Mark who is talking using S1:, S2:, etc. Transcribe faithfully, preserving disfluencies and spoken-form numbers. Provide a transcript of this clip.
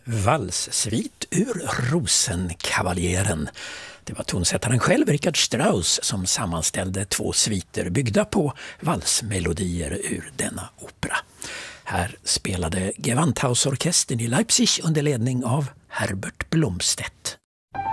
S1: Valssvit ur Rosenkavaljeren. Det var tonsättaren själv, Richard Strauss, som sammanställde två sviter byggda på valsmelodier ur denna opera. Här spelade Gewandhausorkestern i Leipzig under ledning av Herbert Blomstedt.